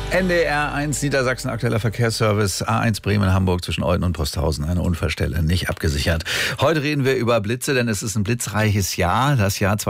NDR 1 Niedersachsen, aktueller Verkehrsservice, A1 Bremen-Hamburg zwischen Olten und Posthausen, eine Unfallstelle, nicht abgesichert. Heute reden wir über Blitze, denn es ist ein blitzreiches Jahr. Das Jahr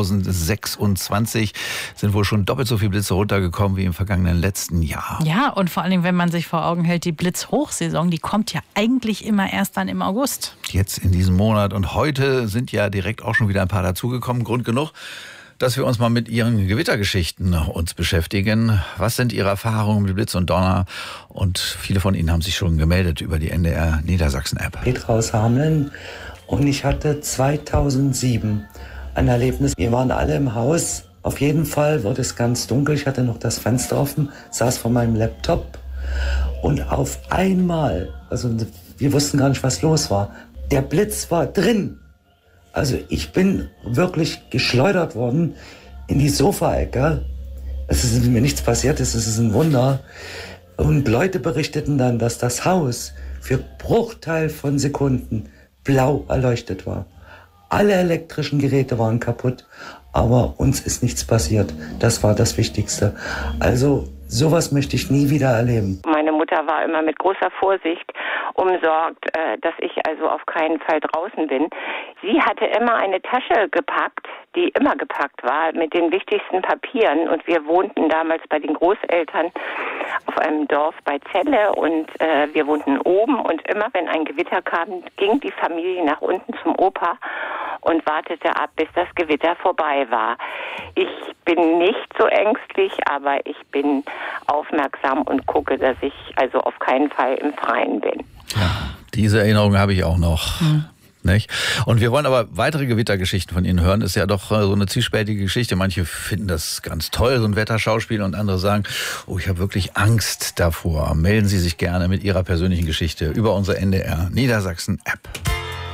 2026 sind wohl schon doppelt so viele Blitze runtergekommen wie im vergangenen letzten Jahr. Ja, und vor allem, wenn man sich vor Augen hält, die Blitzhochsaison, die kommt ja eigentlich immer erst dann im August. Jetzt in diesem Monat und heute sind ja direkt auch schon wieder ein paar dazugekommen. Grund genug, dass wir uns mal mit Ihren Gewittergeschichten uns beschäftigen. Was sind Ihre Erfahrungen mit Blitz und Donner? Und viele von Ihnen haben sich schon gemeldet über die NDR Niedersachsen-App. Petra aus Hameln und ich hatte 2007 ein Erlebnis. Wir waren alle im Haus. Auf jeden Fall wurde es ganz dunkel. Ich hatte noch das Fenster offen, saß vor meinem Laptop und auf einmal, also wir wussten gar nicht, was los war. Der Blitz war drin. Also ich bin wirklich geschleudert worden in die Sofaecke. Es ist mir nichts passiert, es ist ein Wunder. Und Leute berichteten dann, dass das Haus für Bruchteil von Sekunden blau erleuchtet war. Alle elektrischen Geräte waren kaputt, aber uns ist nichts passiert. Das war das Wichtigste. Also sowas möchte ich nie wieder erleben. Meine Mutter war immer mit großer Vorsicht umsorgt, dass ich also auf keinen Fall draußen bin. Sie hatte immer eine Tasche gepackt, die immer gepackt war, mit den wichtigsten Papieren. Und wir wohnten damals bei den Großeltern auf einem Dorf bei Celle und wir wohnten oben. Und immer wenn ein Gewitter kam, ging die Familie nach unten zum Opa und wartete ab, bis das Gewitter vorbei war. Ich bin nicht so ängstlich, aber ich bin aufmerksam und gucke, dass ich also auf keinen Fall im Freien bin. Ja, diese Erinnerung habe ich auch noch. Nicht? Und wir wollen aber weitere Gewittergeschichten von Ihnen hören. Ist ja doch so eine zwiespältige Geschichte. Manche finden das ganz toll, so ein Wetterschauspiel, und andere sagen, oh, ich habe wirklich Angst davor. Melden Sie sich gerne mit Ihrer persönlichen Geschichte über unsere NDR Niedersachsen App.